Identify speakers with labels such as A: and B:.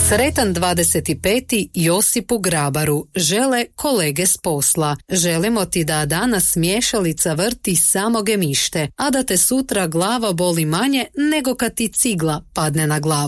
A: Sretan 25. Josipu Grabaru žele kolege s posla. Želimo ti da danas miješalica vrti samo gemište, a da te sutra glava boli manje nego kad ti cigla padne na glavu.